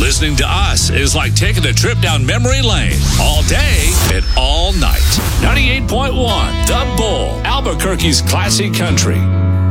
Listening to us is like taking a trip down memory lane all day and all night. 98.1 The Bull, Albuquerque's classic country.